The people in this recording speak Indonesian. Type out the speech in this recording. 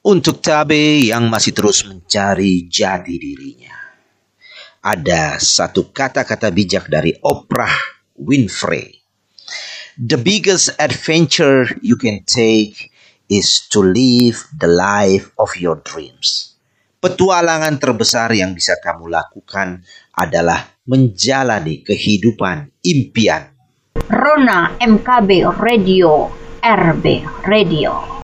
Untuk Tabe yang masih terus mencari jati dirinya, ada satu kata-kata bijak dari Oprah Winfrey. The biggest adventure you can take is to live the life of your dreams. Petualangan terbesar yang bisa kamu lakukan adalah menjalani kehidupan impian. Rona MKB Radio, RB Radio.